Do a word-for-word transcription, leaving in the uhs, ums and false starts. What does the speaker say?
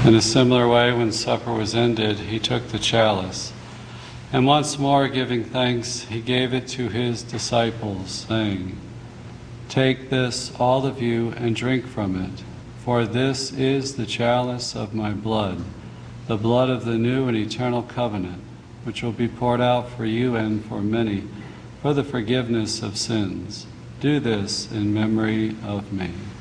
In a similar way, when supper was ended, he took the chalice, and once more giving thanks, he gave it to his disciples, saying, "Take this, all of you, and drink from it, for this is the chalice of my blood, the blood of the new and eternal covenant, which will be poured out for you and for many for the forgiveness of sins. Do this in memory of me."